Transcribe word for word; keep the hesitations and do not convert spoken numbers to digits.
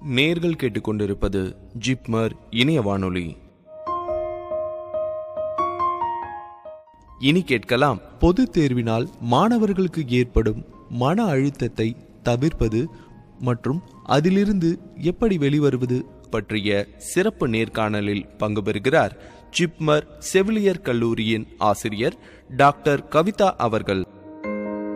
நேர்கள் கேட்டுக்கொண்டிருப்பது ஜிப்மர் இணைய வானொலி. இனி கேட்கலாம், பொது தேர்வினால் மாணவர்களுக்கு ஏற்படும் மன அழுத்தத்தை தவிர்ப்பது மற்றும் அதிலிருந்து எப்படி வெளிவருவது பற்றிய சிறப்பு நேர்காணலில் பங்கு பெறுகிறார் ஜிப்மர் செவிலியர் கல்லூரியின் ஆசிரியர் டாக்டர் கவிதா அவர்கள்.